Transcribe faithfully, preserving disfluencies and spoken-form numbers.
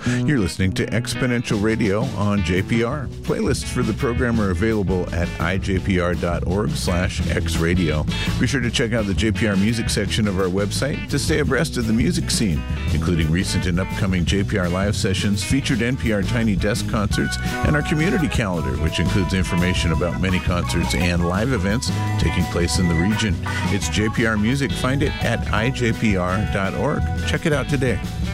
You're listening to Exponential Radio on J P R. Playlists for the program are available at i j p r dot org slash x radio. Be sure to check out the J P R music section of our website to stay abreast of the music scene, including recent and upcoming J P R live sessions, featured N P R Tiny Desk concerts, and our community calendar, which includes information about many concerts and live events taking place in the region. It's J P R Music. Find it at i j p r dot org. Check it out today.